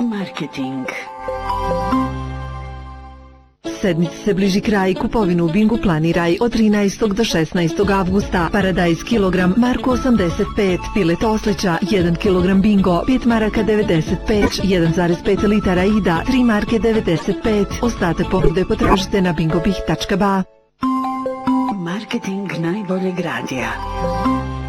Marketing. Sedmici se bliži kraj, kupovinu u Bingu planiraj od 13. do 16. avgusta. Paradajz kilogram, Marko 85, pilet oslića, 1 kg Bingo, 5 maraka 95, 1,5 litara Ida, 3 marke 95. Ostatak ponude potražite na bingobih.ba. Marketing najboljeg radija.